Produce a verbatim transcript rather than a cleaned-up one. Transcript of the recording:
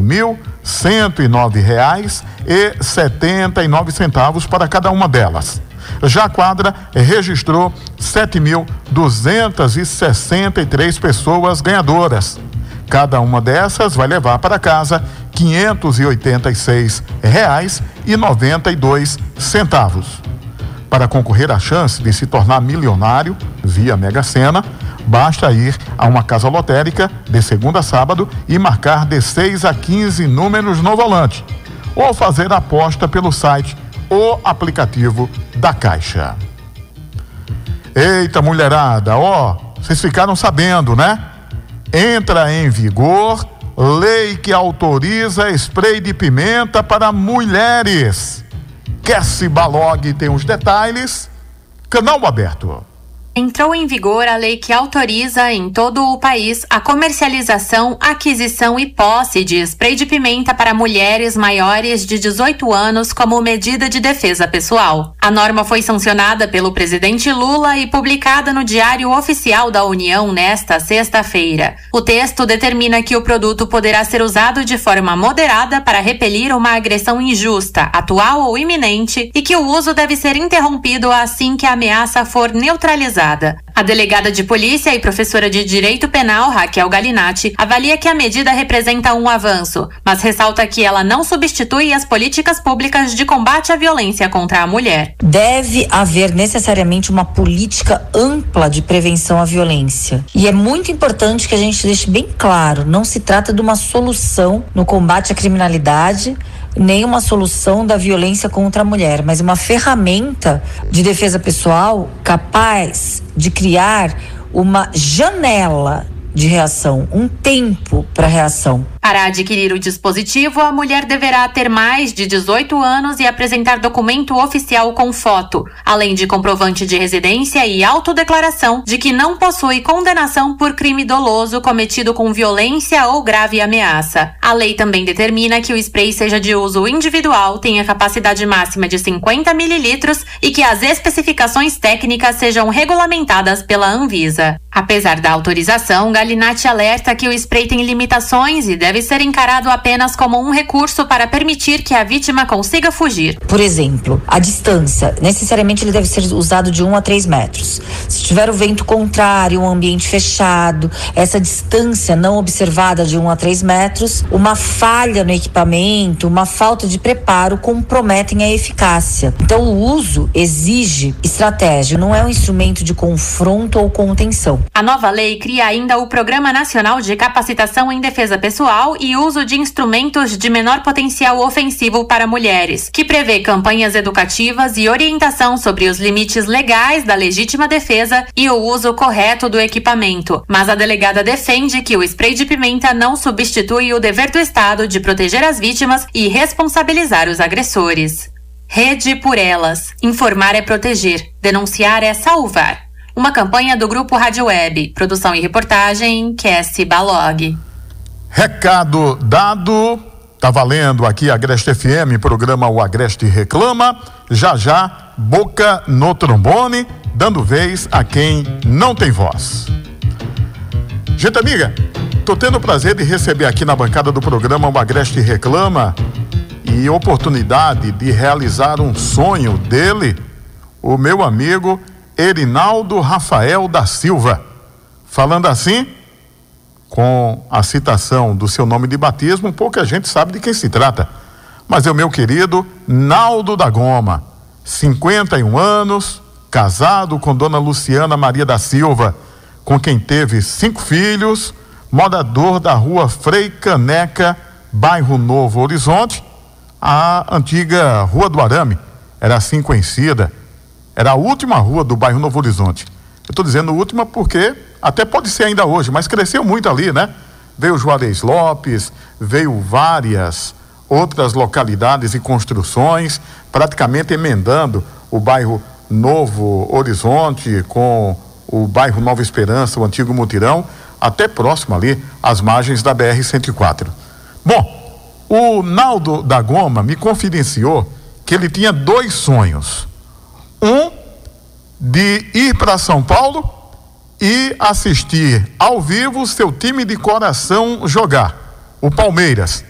mil cento e nove reais e setenta e nove centavos para cada uma delas. Já a quadra registrou sete mil duzentas e sessenta e três pessoas ganhadoras. Cada uma dessas vai levar para casa quinhentos e oitenta e seis reais e noventa e dois centavos. Para concorrer à chance de se tornar milionário via Mega Sena, basta ir a uma casa lotérica de segunda a sábado e marcar de seis a quinze números no volante, ou fazer a aposta pelo site ou aplicativo da Caixa. Eita, mulherada, ó, vocês ficaram sabendo, né? Entra em vigor lei que autoriza spray de pimenta para mulheres. Kessi Balog tem os detalhes. Canal aberto. Entrou em vigor a lei que autoriza em todo o país a comercialização, aquisição e posse de spray de pimenta para mulheres maiores de dezoito anos como medida de defesa pessoal. A norma foi sancionada pelo presidente Lula e publicada no Diário Oficial da União nesta sexta-feira. O texto determina que o produto poderá ser usado de forma moderada para repelir uma agressão injusta, atual ou iminente, e que o uso deve ser interrompido assim que a ameaça for neutralizada. A delegada de polícia e professora de direito penal, Raquel Galinatti, avalia que a medida representa um avanço, mas ressalta que ela não substitui as políticas públicas de combate à violência contra a mulher. Deve haver necessariamente uma política ampla de prevenção à violência. E é muito importante que a gente deixe bem claro, não se trata de uma solução no combate à criminalidade, nem uma solução da violência contra a mulher, mas uma ferramenta de defesa pessoal capaz de criar uma janela de reação, um tempo para reação. Para adquirir o dispositivo, a mulher deverá ter mais de dezoito anos e apresentar documento oficial com foto, além de comprovante de residência e autodeclaração de que não possui condenação por crime doloso cometido com violência ou grave ameaça. A lei também determina que o spray seja de uso individual, tenha capacidade máxima de cinquenta mililitros e que as especificações técnicas sejam regulamentadas pela Anvisa. Apesar da autorização, Galinatti alerta que o spray tem limitações e deve ser encarado apenas como um recurso para permitir que a vítima consiga fugir. Por exemplo, a distância, necessariamente ele deve ser usado de um a três metros. Se tiver o vento contrário, um ambiente fechado, essa distância não observada de um a três metros, uma falha no equipamento, uma falta de preparo comprometem a eficácia. Então o uso exige estratégia, não é um instrumento de confronto ou contenção. A nova lei cria ainda o Programa Nacional de Capacitação em Defesa Pessoal e Uso de Instrumentos de Menor Potencial Ofensivo para Mulheres, que prevê campanhas educativas e orientação sobre os limites legais da legítima defesa e o uso correto do equipamento. Mas a delegada defende que o spray de pimenta não substitui o dever do Estado de proteger as vítimas e responsabilizar os agressores. Rede por Elas. Informar é proteger. Denunciar é salvar. Uma campanha do Grupo Rádio Web. Produção e reportagem, Kessi Balog. Recado dado. Tá valendo aqui a Agreste F M, programa O Agreste Reclama. Já já, boca no trombone, dando vez a quem não tem voz. Gente amiga, tô tendo o prazer de receber aqui na bancada do programa O Agreste Reclama e oportunidade de realizar um sonho dele, o meu amigo Erinaldo Rafael da Silva. Falando assim, com a citação do seu nome de batismo, pouca gente sabe de quem se trata. Mas é o meu querido Naldo da Goma, cinquenta e um anos, casado com dona Luciana Maria da Silva, com quem teve cinco filhos, morador da rua Frei Caneca, bairro Novo Horizonte, a antiga Rua do Arame, era assim conhecida. Era a última rua do bairro Novo Horizonte. Eu estou dizendo última porque até pode ser ainda hoje, mas cresceu muito ali, né? Veio Juarez Lopes, veio várias outras localidades e construções, praticamente emendando o bairro Novo Horizonte com o bairro Nova Esperança, o antigo Mutirão, até próximo ali às margens da B R cento e quatro. Bom, o Naldo da Goma me confidenciou que ele tinha dois sonhos. Um, de ir para São Paulo e assistir ao vivo seu time de coração jogar, o Palmeiras.